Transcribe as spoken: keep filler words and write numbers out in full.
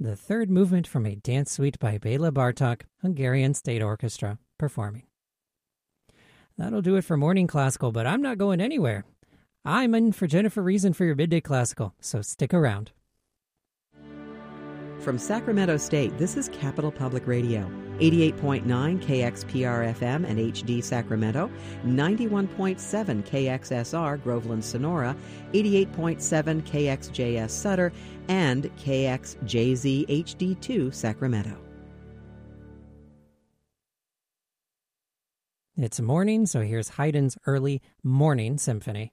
the third movement from a dance suite by Bela Bartok, Hungarian State Orchestra, performing. That'll do it for Morning Classical, but I'm not going anywhere. I'm in for Jennifer Reason for your Midday Classical, so stick around. From Sacramento State, this is Capital Public Radio, eighty-eight point nine K X P R F M and H D Sacramento, ninety-one point seven K X S R Groveland Sonora, eighty-eight point seven K X J S Sutter, and K X J Z H D two Sacramento. It's morning, so here's Haydn's early Morning Symphony.